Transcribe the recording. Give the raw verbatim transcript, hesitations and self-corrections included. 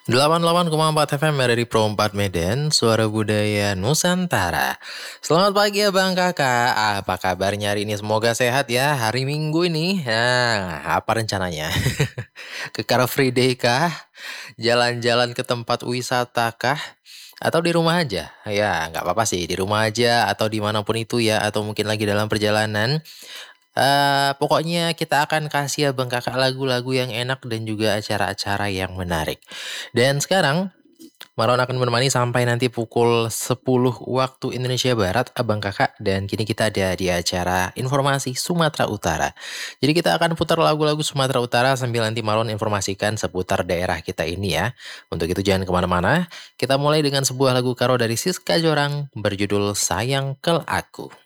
delapan puluh delapan koma empat F M dari Pro empat Medan, Suara Budaya Nusantara. Selamat pagi Abang Kakak, apa kabarnya hari ini? Semoga sehat ya, hari Minggu ini. Nah, apa rencananya? Ke Car Free Day kah? Jalan-jalan ke tempat wisata kah? Atau di rumah aja? Ya, nggak apa-apa sih, di rumah aja atau dimanapun itu ya, atau mungkin lagi dalam perjalanan. Eee, pokoknya kita akan kasih Abang Kakak lagu-lagu yang enak dan juga acara-acara yang menarik. Dan sekarang, Maron akan menemani sampai nanti pukul sepuluh waktu Indonesia Barat, Abang Kakak, dan kini kita ada di acara Informasi Sumatera Utara. Jadi kita akan putar lagu-lagu Sumatera Utara sambil nanti Maron informasikan seputar daerah kita ini ya. Untuk itu jangan kemana-mana, kita mulai dengan sebuah lagu karo dari Siska Jorang berjudul Sayang Kel Aku.